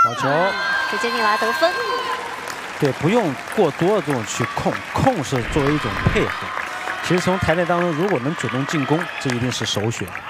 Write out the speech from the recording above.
好球， 给杰尼娃得分。 对，不用过多的这种去控是作为一种配合。其实从台内当中，如果能主动进攻，这一定是首选。